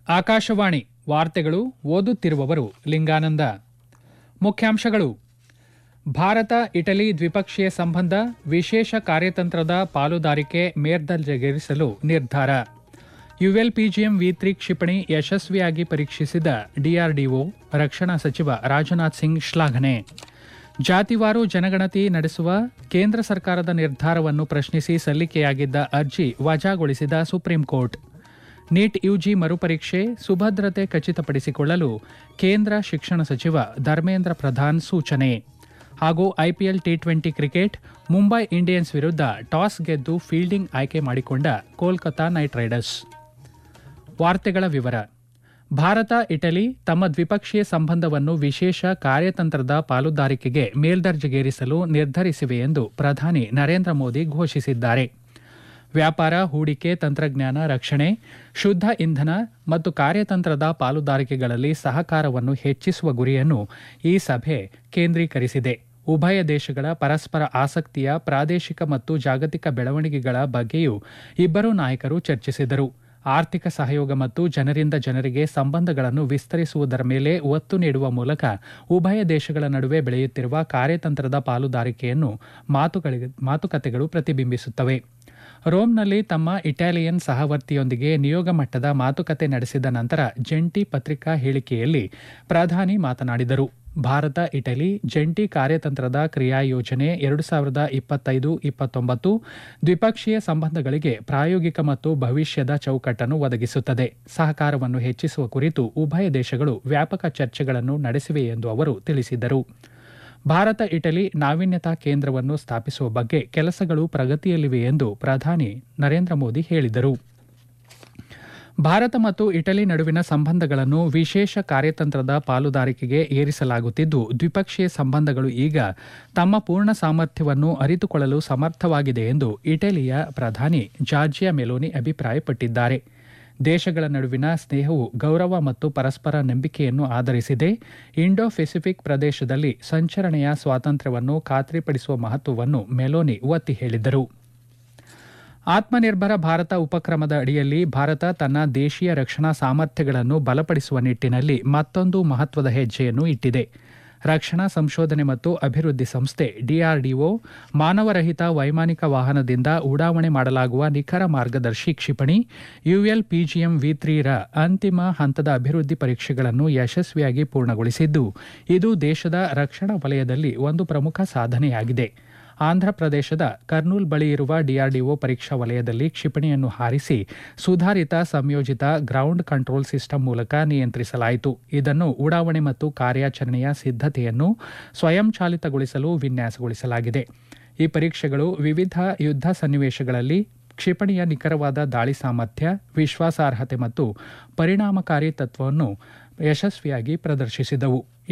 ಆಕಾಶವಾಣಿ ವಾರ್ತೆಗಳು ಓದುತ್ತಿರುವವರು ಲಿಂಗಾನಂದ. ಮುಖ್ಯಾಂಶಗಳು: ಭಾರತ ಇಟಲಿ ದ್ವಿಪಕ್ಷೀಯ ಸಂಬಂಧ, ವಿಶೇಷ ಕಾರ್ಯತಂತ್ರದ ಪಾಲುದಾರಿಕೆ ಮೇಲ್ದರ್ಜೆಗೇರಿಸಲು ನಿರ್ಧಾರ. ಯುಎಲ್ಪಿಜಿಎಂ ವಿ3 ಕ್ಷಿಪಣಿ ಯಶಸ್ವಿಯಾಗಿ ಪರೀಕ್ಷಿಸಿದ ಡಿಆರ್ಡಿಒ, ರಕ್ಷಣಾ ಸಚಿವ ರಾಜನಾಥ್ ಸಿಂಗ್ ಶ್ಲಾಘನೆ. ಜಾತಿವಾರು ಜನಗಣತಿ ನಡೆಸುವ ಕೇಂದ್ರ ಸರ್ಕಾರದ ನಿರ್ಧಾರವನ್ನು ಪ್ರಶ್ನಿಸಿ ಸಲ್ಲಿಕೆಯಾಗಿದ್ದ ಅರ್ಜಿ ವಜಾಗೊಳಿಸಿದ ಸುಪ್ರೀಂ ಕೋರ್ಟ್. ನೀಟ್ ಯುಜಿ ಮರುಪರೀಕ್ಷೆ ಸುಭದ್ರತೆ ಖಚಿತಪಡಿಸಿಕೊಳ್ಳಲು ಕೇಂದ್ರ ಶಿಕ್ಷಣ ಸಚಿವ ಧರ್ಮೇಂದ್ರ ಪ್ರಧಾನ್ ಸೂಚನೆ. ಹಾಗೂ IPL T20 cricket, Mumbai Indians ವಿರುದ್ಧ ಟಾಸ್ ಗೆದ್ದು ಫೀಲ್ಡಿಂಗ್ ಆಯ್ಕೆ ಮಾಡಿಕೊಂಡ ಕೋಲ್ಕತಾ ನೈಟ್ ರೈಡರ್ಸ್. ವಾರ್ತೆಗಳ ವಿವರ. ಭಾರತ ಇಟಲಿ ತಮ್ಮ ದ್ವಿಪಕ್ಷೀಯ ಸಂಬಂಧವನ್ನು ವಿಶೇಷ ಕಾರ್ಯತಂತ್ರದ ಪಾಲುದಾರಿಕೆಗೆ ಮೇಲ್ದರ್ಜೆಗೇರಿಸಲು ನಿರ್ಧರಿಸಿವೆ ಎಂದು ಪ್ರಧಾನಿ ನರೇಂದ್ರ ಮೋದಿ ಘೋಷಿಸಿದ್ದಾರೆ. ವ್ಯಾಪಾರ, ಹೂಡಿಕೆ, ತಂತ್ರಜ್ಞಾನ, ರಕ್ಷಣೆ, ಶುದ್ಧ ಇಂಧನ ಮತ್ತು ಕಾರ್ಯತಂತ್ರದ ಪಾಲುದಾರಿಕೆಗಳಲ್ಲಿ ಸಹಕಾರವನ್ನು ಹೆಚ್ಚಿಸುವ ಗುರಿಯನ್ನು ಈ ಸಭೆ ಕೇಂದ್ರೀಕರಿಸಿದೆ. ಉಭಯ ದೇಶಗಳ ಪರಸ್ಪರ ಆಸಕ್ತಿಯ ಪ್ರಾದೇಶಿಕ ಮತ್ತು ಜಾಗತಿಕ ಬೆಳವಣಿಗೆಗಳ ಬಗ್ಗೆಯೂ ಇಬ್ಬರೂ ನಾಯಕರು ಚರ್ಚಿಸಿದರು. ಆರ್ಥಿಕ ಸಹಯೋಗ ಮತ್ತು ಜನರಿಂದ ಜನರಿಗೆ ಸಂಬಂಧಗಳನ್ನು ವಿಸ್ತರಿಸುವುದರ ಮೇಲೆ ಒತ್ತು ನೀಡುವ ಮೂಲಕ ಉಭಯ ದೇಶಗಳ ನಡುವೆ ಬೆಳೆಯುತ್ತಿರುವ ಕಾರ್ಯತಂತ್ರದ ಪಾಲುದಾರಿಕೆಯನ್ನು ಮಾತುಕತೆಗಳು ಪ್ರತಿಬಿಂಬಿಸುತ್ತವೆ. ರೋಮ್ನಲ್ಲಿ ತಮ್ಮ ಇಟಾಲಿಯನ್ ಸಹವರ್ತಿಯೊಂದಿಗೆ ನಿಯೋಗ ಮಟ್ಟದ ಮಾತುಕತೆ ನಡೆಸಿದ ನಂತರ ಜಂಟಿ ಪತ್ರಿಕಾ ಹೇಳಿಕೆಯಲ್ಲಿ ಪ್ರಧಾನಿ ಮಾತನಾಡಿದರು. ಭಾರತ ಇಟಲಿ ಜಂಟಿ ಕಾರ್ಯತಂತ್ರದ ಕ್ರಿಯಾಯೋಜನೆ 2025-29 ದ್ವಿಪಕ್ಷೀಯ ಸಂಬಂಧಗಳಿಗೆ ಪ್ರಾಯೋಗಿಕ ಮತ್ತು ಭವಿಷ್ಯದ ಚೌಕಟ್ಟನ್ನು ಒದಗಿಸುತ್ತದೆ. ಸಹಕಾರವನ್ನು ಹೆಚ್ಚಿಸುವ ಕುರಿತು ಉಭಯ ದೇಶಗಳು ವ್ಯಾಪಕ ಚರ್ಚೆಗಳನ್ನು ನಡೆಸಿವೆ ಎಂದು ಅವರು ತಿಳಿಸಿದರು. ಭಾರತ ಇಟಲಿ ನಾವೀನ್ಯತಾ ಕೇಂದ್ರವನ್ನು ಸ್ಥಾಪಿಸುವ ಬಗ್ಗೆ ಕೆಲಸಗಳು ಪ್ರಗತಿಯಲ್ಲಿವೆ ಎಂದು ಪ್ರಧಾನಿ ನರೇಂದ್ರ ಮೋದಿ ಹೇಳಿದರು. ಭಾರತ ಮತ್ತು ಇಟಲಿ ನಡುವಿನ ಸಂಬಂಧಗಳನ್ನು ವಿಶೇಷ ಕಾರ್ಯತಂತ್ರದ ಪಾಲುದಾರಿಕೆಗೆ ಏರಿಸಲಾಗುತ್ತಿದ್ದು, ದ್ವಿಪಕ್ಷೀಯ ಸಂಬಂಧಗಳು ಈಗ ತಮ್ಮ ಪೂರ್ಣ ಸಾಮರ್ಥ್ಯವನ್ನು ಅರಿತುಕೊಳ್ಳಲು ಸಮರ್ಥವಾಗಿದೆ ಎಂದು ಇಟಲಿಯ ಪ್ರಧಾನಿ ಜಾರ್ಜಿಯಾ ಮೆಲೋನಿ ಅಭಿಪ್ರಾಯಪಟ್ಟಿದ್ದಾರೆ. ದೇಶಗಳ ನಡುವಿನ ಸ್ನೇಹವು ಗೌರವ ಮತ್ತು ಪರಸ್ಪರ ನಂಬಿಕೆಯನ್ನು ಆಧರಿಸಿದೆ. ಇಂಡೋ ಪೆಸಿಫಿಕ್ ಪ್ರದೇಶದಲ್ಲಿ ಸಂಚರಣೆಯ ಸ್ವಾತಂತ್ರ್ಯವನ್ನು ಖಾತ್ರಿಪಡಿಸುವ ಮಹತ್ವವನ್ನು ಮೆಲೋನಿ ಒತ್ತಿ ಹೇಳಿದರು. ಆತ್ಮನಿರ್ಭರ ಭಾರತ ಉಪಕ್ರಮದ ಅಡಿಯಲ್ಲಿ ಭಾರತ ತನ್ನ ದೇಶೀಯ ರಕ್ಷಣಾ ಸಾಮರ್ಥ್ಯಗಳನ್ನು ಬಲಪಡಿಸುವ ನಿಟ್ಟಿನಲ್ಲಿ ಮತ್ತೊಂದು ಮಹತ್ವದ ಹೆಜ್ಜೆಯನ್ನು ಇಟ್ಟಿದೆ. ರಕ್ಷಣಾ ಸಂಶೋಧನೆ ಮತ್ತು ಅಭಿವೃದ್ಧಿ ಸಂಸ್ಥೆ ಡಿಆರ್ಡಿಒ ಮಾನವರಹಿತ ವೈಮಾನಿಕ ವಾಹನದಿಂದ ಉಡಾವಣೆ ಮಾಡಲಾಗುವ ನಿಖರ ಮಾರ್ಗದರ್ಶಿ ಕ್ಷಿಪಣಿ ಯುಎಲ್ಪಿಜಿಎಂ ವಿ3 ರ ಅಂತಿಮ ಹಂತದ ಅಭಿವೃದ್ಧಿ ಪರೀಕ್ಷೆಗಳನ್ನು ಯಶಸ್ವಿಯಾಗಿ ಪೂರ್ಣಗೊಳಿಸಿದ್ದು, ಇದು ದೇಶದ ರಕ್ಷಣಾ ವಲಯದಲ್ಲಿ ಒಂದು ಪ್ರಮುಖ ಸಾಧನೆಯಾಗಿದೆ. ಆಂಧ್ರಪ್ರದೇಶದ ಕರ್ನೂಲ್ ಬಳಿ ಇರುವ ಡಿಆರ್ಡಿಒ ಪರೀಕ್ಷಾ ವಲಯದಲ್ಲಿ ಕ್ಷಿಪಣಿಯನ್ನು ಹಾರಿಸಿ ಸುಧಾರಿತ ಸಂಯೋಜಿತ ಗ್ರೌಂಡ್ ಕಂಟ್ರೋಲ್ ಸಿಸ್ಟಮ್ ಮೂಲಕ ನಿಯಂತ್ರಿಸಲಾಯಿತು. ಇದನ್ನು ಉಡಾವಣೆ ಮತ್ತು ಕಾರ್ಯಾಚರಣೆಯ ಸಿದ್ಧತೆಯನ್ನು ಸ್ವಯಂಚಾಲಿತಗೊಳಿಸಲು ವಿನ್ಯಾಸಗೊಳಿಸಲಾಗಿದೆ. ಈ ಪರೀಕ್ಷೆಗಳು ವಿವಿಧ ಯುದ್ಧ ಸನ್ನಿವೇಶಗಳಲ್ಲಿ ಕ್ಷಿಪಣಿಯ ನಿಖರವಾದ ದಾಳಿ ಸಾಮರ್ಥ್ಯ, ವಿಶ್ವಾಸಾರ್ಹತೆ ಮತ್ತು ಪರಿಣಾಮಕಾರಿ ತತ್ವವನ್ನು ಯಶಸ್ವಿಯಾಗಿ ಪ್ರದರ್ಶಿಸಿದವು.